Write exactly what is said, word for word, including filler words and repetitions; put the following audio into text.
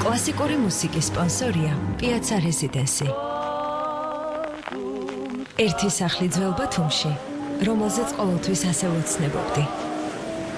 კლასიკური მუსიკის სპონსორია Piazza Residency. ერთი სახლი ძველ ბათუმში, რომელზეც ყოველთვის ასე ვოცნებობდი.